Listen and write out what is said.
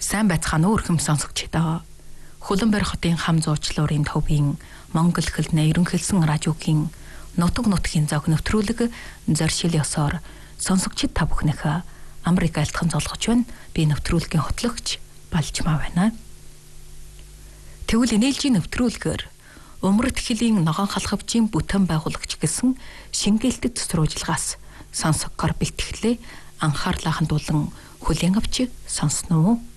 Сайн байцгаана уу өрхөм сонсогчдоо. Хуланбар хотын хам зуучлуурын төвийн Монгол хэлний ерөнхийлсэн радиогийн нутгийн зог нэвтрүүлэг зоршил ёсоор сонсогчид та бүхнийх Америк айлтхан золгож байна. Би нэвтрүүлгийн хотлогч Балжмаа байна. Тэгвэл нээлжийн нэвтрүүлгээр Умрат хилийн ногоон халхавчийн бүтээн байгуулагч гэсэн шингээлтэд сурвалжлагаас сонсоггоор бэлтгэлээ анхаарлаа хандуулан хүлээн авч сонсноо.